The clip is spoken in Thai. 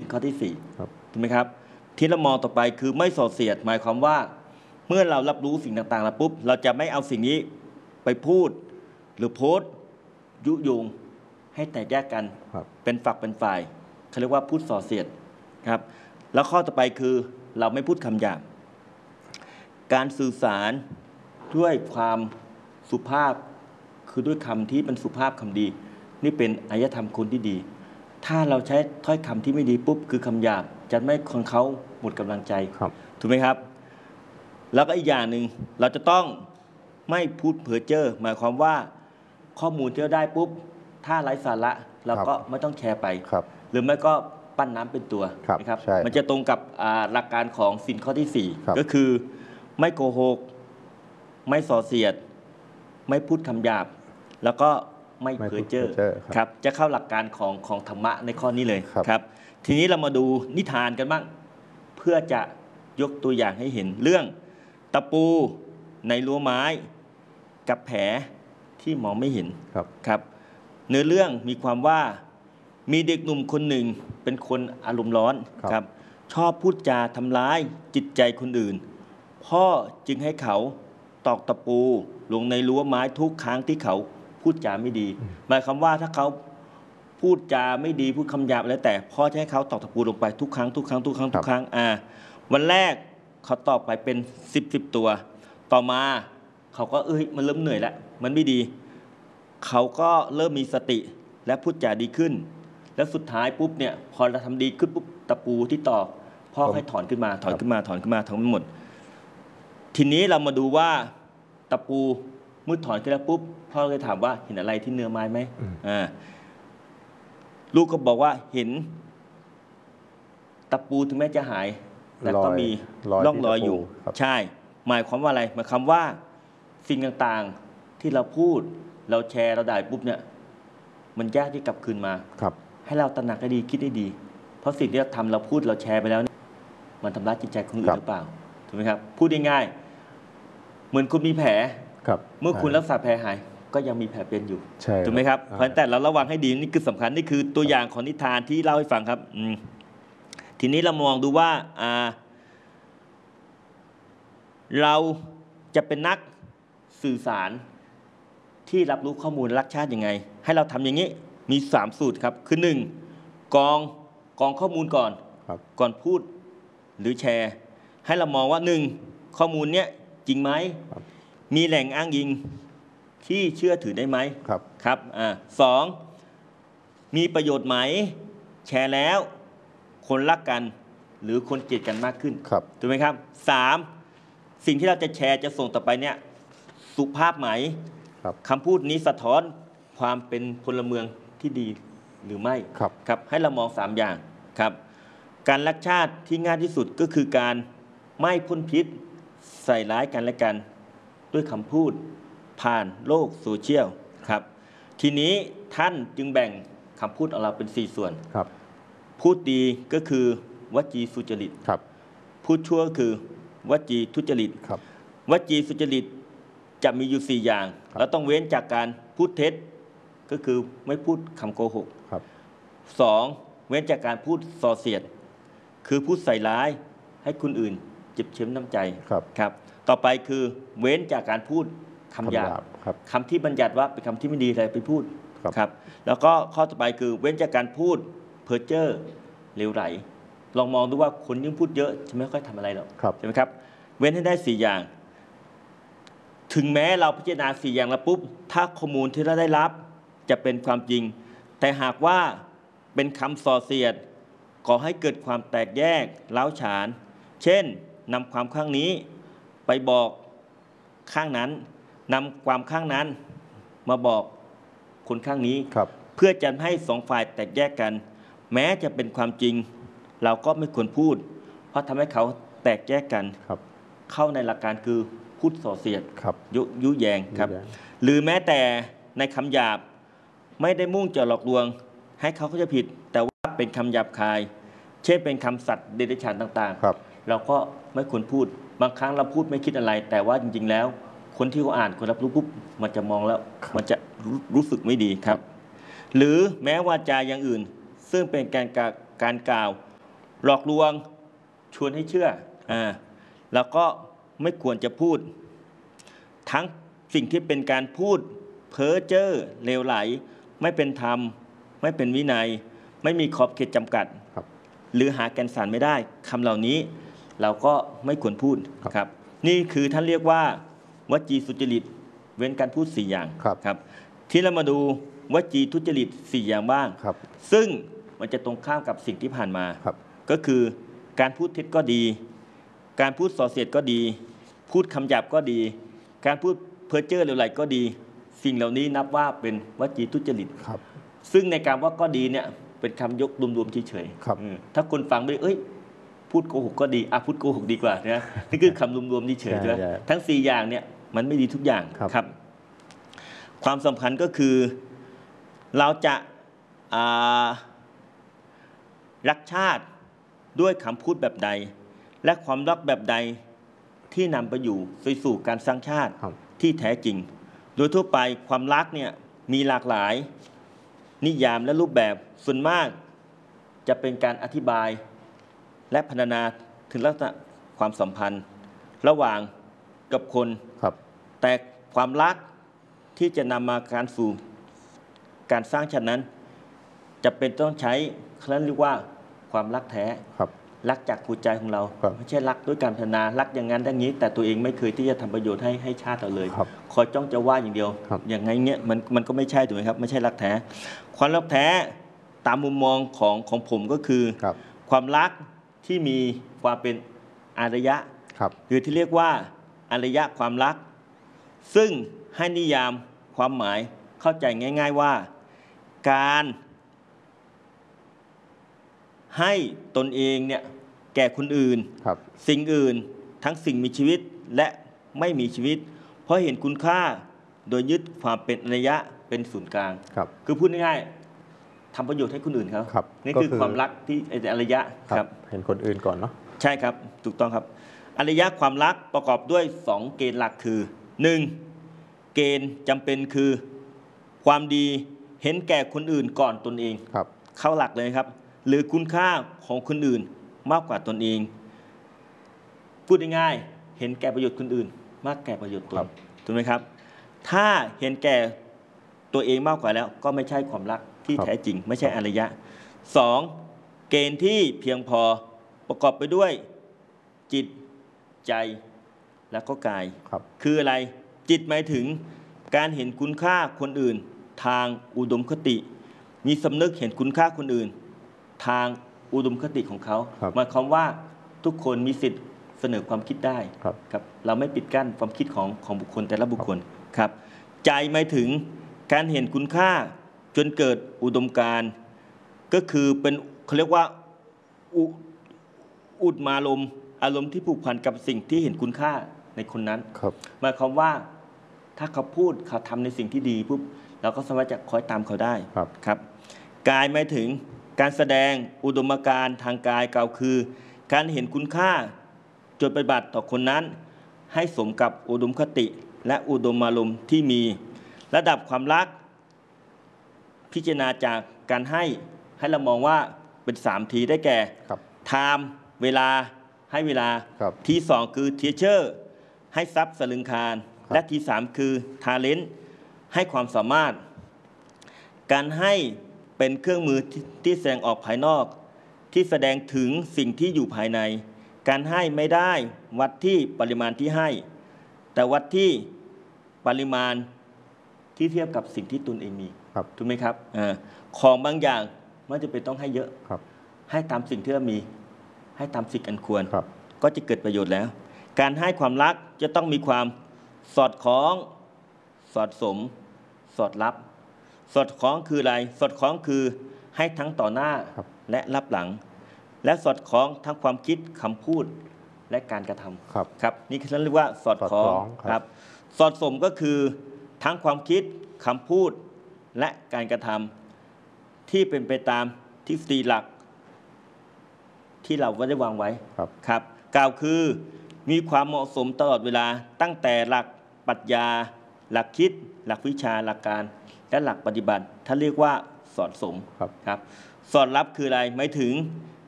ข้อที่4ถูกไหมครับที่เรามองต่อไปคือไม่ส่อเสียดหมายความว่าเมื่อเรารับรู้สิ่งต่างๆแล้วปุ๊บเราจะไม่เอาสิ่งนี้ไปพูดหรือโพสต์ยุยงให้แตกแยกกันเป็นฝักเป็นฝ่ายเขาเรียกว่าพูดส่อเสียดครับแล้วข้อต่อไปคือเราไม่พูดคำหยาบการสื่อสารด้วยความสุภาพคือด้วยคำที่เป็นสุภาพคำดีนี่เป็นอารยธรรมคนที่ดีถ้าเราใช้ถ้อยคำที่ไม่ดีปุ๊บคือคำหยาบจะไม่คนเขาหมดกำลังใจถูกไหมครับแล้วก็อีกอย่างหนึ่งเราจะต้องไม่พูดเพ้อเจ้อหมายความว่าข้อมูลที่เราได้ปุ๊บถ้าไร้สาระเราก็ไม่ต้องแชร์ไปหรือไม่ก็ปั้นน้ำเป็นตัวนะครับมันจะตรงกับหลักการของศีลข้อที่4ก็คือไม่โกหกไม่ส่อเสียดไม่พูดคำหยาบแล้วก็ไม่เพ้อเจ้อครับจะเข้าหลักการของธรรมะในข้อนี้เลยครับทีนี้เรามาดูนิทานกันบ้างเพื่อจะยกตัวอย่างให้เห็นเรื่องตะปูในรั้วไม้กับแผลที่มองไม่เห็นครับเนื้อเรื่องมีความว่ามีเด็กหนุ่มคนหนึ่งเป็นคนอารมณ์ร้อนครับชอบพูดจาทำร้ายจิตใจคนอื่นพ่อจึงให้เขาตอกตะปูลงในรั้วไม้ทุกครั้งที่เขาพูดจาไม่ดีหมายความว่าถ้าเขาพูดจาไม่ดีพูดคำหยาบแล้วแต่พ่อจะให้เขาตอกตะปูลงไปทุกครั้งวันแรกเขาตอกไปเป็น10ตัวต่อมาเขาก็มันเริ่มเหนื่อยแล้วมันไม่ดีเขาก็เริ่มมีสติและพูดจาดีขึ้นแล้วสุดท้ายปุ๊บเนี่ยพอเราทำดีขึ้นปุ๊บตะปูที่ตอกพ่อให้ถอนขึ้นมาทั้งหมดทีนี้เรามาดูว่าตะปูเมื่อถอนขึ้นแล้วปุ๊บพ่อเลยถามว่าเห็นอะไรที่เนื้อไม้ไหมลูกก็บอกว่าเห็นตะปูถึงแม้จะหายแต่ก็มีร่องรอยอยู่ใช่หมายความว่าอะไรหมายความว่าสิ่งต่างๆที่เราพูดเราแชร์เราด่าปุ๊บเนี่ยมันยากที่กลับคืนมาให้เราตระหนักให้ดีคิดให้ดีเพราะสิ่งที่เราทำเราพูดเราแชร์ไปแล้วมันทำร้ายจิตใจคนอื่นหรือเปล่าถูกไหมครับพูดง่ายๆเหมือนคุณมีแผลเมื่อคุณรักษาแผลหายก็ยังมีแผลเป็นอยู่ถูกไหมครับเพราะแต่เราระวังให้ดีนี่คือสำคัญนี่คือตัวอย่างของนิทานที่เล่าให้ฟังครับทีนี้เรามองดูว่าเราจะเป็นนักสื่อสารที่รับรู้ข้อมูลรักชาติยังไงให้เราทำอย่างนี้มี3สูตรครับคือ1กองข้อมูลก่อนพูดหรือแชร์ให้เรามองว่า1ข้อมูลเนี้ยจริงไหมมีแหล่งอ้างอิงที่เชื่อถือได้ไหมครับ2มีประโยชน์ไหมแชร์แล้วคนรักกันหรือคนเกลียดกันมากขึ้นถูกไหมครับ3สิ่งที่เราจะแชร์จะส่งต่อไปเนี่ยสุภาพไหมคำพูดนี้สะท้อนความเป็นพลเมืองที่ดีหรือไม่ครับให้เรามอง3อย่างครับการรักชาติที่ง่ายที่สุดก็คือการไม่พ่นพิษใส่ร้ายกันและกันด้วยคำพูดผ่านโลกโซเชียลครับทีนี้ท่านจึงแบ่งคำพูดของเราเป็น4ส่วนพูดดีก็คือวจีสุจริตพูดชั่วคือวจีทุจริตวจีสุจริตจะมีอยู่4อย่างเราต้องเว้นจากการพูดเท็จก็คือไม่พูดคำโกหก2เว้นจากการพูดส่อเสียดคือพูดใส่ร้ายให้คนอื่นเจ็บช้ำน้ำใจครับต่อไปคือเว้นจากการพูดคำหยาบคำที่บัญญัติว่าเป็นคำที่ไม่ดีอะไรไปพูดครับแล้วก็ข้อต่อไปคือเว้นจากการพูดเพ้อเจ้อเลวไหลลองมองดูว่าคนยิ่งพูดเยอะจะไม่ค่อยทำอะไรหรอกใช่ไหมครับเว้นให้ได้4อย่างถึงแม้เราพิจารณา4อย่างแล้วปุ๊บถ้าข้อมูลที่เราได้รับจะเป็นความจริงแต่หากว่าเป็นคำส่อเสียดก่อให้เกิดความแตกแยกร้าวฉานเช่นนำความข้างนี้ไปบอกข้างนั้นนำความข้างนั้นมาบอกคนข้างนี้เพื่อจะให้2ฝ่ายแตกแยกกันแม้จะเป็นความจริงเราก็ไม่ควรพูดเพราะทำให้เขาแตกแยกกันเข้าในหลักการคือพูดส่อเสียดยุแยงครับหรือแม้แต่ในคำหยาบไม่ได้มุ่งจะหลอกลวงให้เขาเข้าใจผิดแต่ว่าเป็นคำหยาบคายเช่นเป็นคำสัตว์เดรัจฉานต่างๆเราก็ไม่ควรพูดบางครั้งเราพูดไม่คิดอะไรแต่ว่าจริงๆแล้วคนที่เขาอ่านคนรับรู้ปุ๊บมันจะมองแล้วมันจะรู้สึกไม่ดีครับหรือแม้วาจาอย่างอื่นซึ่งเป็นการกล่าวหลอกลวงชวนให้เชื่อแล้วก็ไม่ควรจะพูดทั้งสิ่งที่เป็นการพูดเพ้อเจ้อเลวไหลไม่เป็นธรรมไม่เป็นวินัยไม่มีขอบเขตจำกัดหรือหาแกนสารไม่ได้คำเหล่านี้เราก็ไม่ควรพูดครับนี่คือท่านเรียกว่าวจีสุจริตเว้นการพูด4อย่างครับที่เรามาดูวจีทุจริต4อย่างบ้างซึ่งมันจะตรงข้ามกับสิ่งที่ผ่านมาก็คือการพูดเท็จก็ดีการพูดส่อเสียดก็ดีพูดคำหยาบก็ดีการพูดเพ้อเจ้อเลวไหลก็ดีสิ่งเหล่านี้นับว่าเป็นวจีทุจริตซึ่งในการว่าก็ดีเนี่ยเป็นคำยกรวมๆเฉยๆถ้าคนฟังไม่พูดโกหกก็ดีพูดโกหกดีกว่านะนี่คือคำรวมๆเฉยๆใช่ไหมทั้ง4อย่างเนี่ยมันไม่ดีทุกอย่างครับความสำคัญก็คือเราจะรักชาติด้วยคำพูดแบบใดและความรักแบบใดที่นำไปสู่การสร้างชาติที่แท้จริงโดยทั่วไปความรักเนี่ยมีหลากหลายนิยามและรูปแบบส่วนมากจะเป็นการอธิบายและพรรณนาถึงลักษณะความสัมพันธ์ระหว่างกับคนแต่ความรักที่จะนำมาการสู่การสร้างชาตินั้นจะเป็นต้องใช้เขาเรียกว่าความรักแท้รักจากหัวใจของเราไม่ใช่รักด้วยการพรรณนารักอย่างนั้นอย่างนี้แต่ตัวเองไม่เคยที่จะทำประโยชน์ให้ชาติเราเลยคอยจ้องจะว่าอย่างเดียวอย่างไงเงี้ยมันก็ไม่ใช่ถูกไหมครับไม่ใช่รักแท้ความรักแท้ตามมุมมองของผมก็คือความรักที่มีความเป็นอารยะหรือที่เรียกว่าอารยะความรักซึ่งให้นิยามความหมายเข้าใจง่ายๆว่าการให้ตนเองเนี่ยแก่คนอื่นสิ่งอื่นทั้งสิ่งมีชีวิตและไม่มีชีวิตเพราะเห็นคุณค่าโดยยึดความเป็นอารยะเป็นศูนย์กลางคือพูดง่ายๆทำประโยชน์ให้คนอื่นเขานี่คือความรักที่อารยะครับเห็นคนอื่นก่อนเนาะใช่ครับถูกต้องครับอารยะความรักประกอบด้วย2เกณฑ์หลักคือ 1. เกณฑ์จำเป็นคือความดีเห็นแก่คนอื่นก่อนตนเองเข้าหลักเลยครับหรือคุณค่าของคนอื่นมากกว่าตนเองพูดง่ายๆเห็นแก่ประโยชน์คนอื่นมากแก่ประโยชน์ตนถูกไหมครับถ้าเห็นแก่ตัวเองมากกว่าแล้วก็ไม่ใช่ความรักที่แท้จริงไม่ใช่อารยะ 2. เกณฑ์ที่เพียงพอประกอบไปด้วยจิตใจและก็กายคืออะไรจิตหมายถึงการเห็นคุณค่าคนอื่นทางอุดมคติมีสำนึกเห็นคุณค่าคนอื่นทางอุดมคติของเขาหมายความว่าทุกคนมีสิทธิ์เสนอความคิดได้ครับเราไม่ปิดกั้นความคิดของบุคคลแต่ละบุคคลครับใจหมายถึงการเห็นคุณค่าจนเกิดอุดมการณ์ก็คือเป็นเขาเรียกว่าอุดมารมณ์อารมณ์ที่ผูกพันกับสิ่งที่เห็นคุณค่าในคนนั้นหมายความว่าถ้าเขาพูดเขาทำในสิ่งที่ดีปุ๊บเราก็สามารถจะคอยตามเขาได้ครับกายหมายถึงการแสดงอุดมการณ์ทางกายกล่าวคือการเห็นคุณค่าจนปฏิบัติต่อคนนั้นให้สมกับอุดมคติและอุดมอารมณ์ที่มีระดับความรักพิจารณาจากการให้เรามองว่าเป็น3ทีได้แก่ time เวลาให้เวลาที่2คือ teacher ให้ทรัพย์สลึงคารและที่3คือ talent ให้ความสามารถการให้เป็นเครื่องมือที่แสดงออกภายนอกที่แสดงถึงสิ่งที่อยู่ภายในการให้ไม่ได้วัดที่ปริมาณที่ให้แต่วัดที่ปริมาณที่เทียบกับสิ่งที่ตนเองมีถูกไหมครับของบางอย่างไม่จำเป็นต้องให้เยอะให้ตามสิ่งที่เรามีให้ตามสิ่งอันควรก็จะเกิดประโยชน์แล้วการให้ความรักจะต้องมีความสอดคล้องสอดสมสอดรับสอดคล้องคืออะไรสอดคล้องคือให้ทั้งต่อหน้าและรับหลังและสอดคล้องทั้งความคิดคำพูดและการกระทำครับนี่คือเรียกว่าสอดคล้องครับสอดสมก็คือทั้งความคิดคำพูดและการกระทำที่เป็นไปตามทฤษฎีหลักที่เราได้วางไว้ครับกล่าวคือมีความเหมาะสมตลอดเวลาตั้งแต่หลักปรัชญาหลักคิดหลักวิชาหลักการและหลักปฏิบัติท่านเรียกว่าสอดสมครับสอดรับคืออะไรหมายถึง